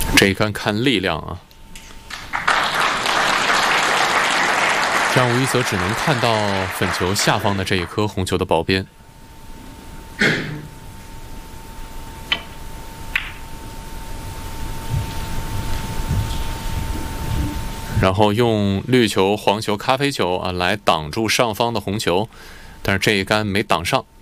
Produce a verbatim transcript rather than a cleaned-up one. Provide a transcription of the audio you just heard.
这一杆看力量啊！这样吴一泽只能看到粉球下方的这一颗红球的薄边。然后用绿球、黄球、咖啡球啊来挡住上方的红球，但是这一杆没挡上。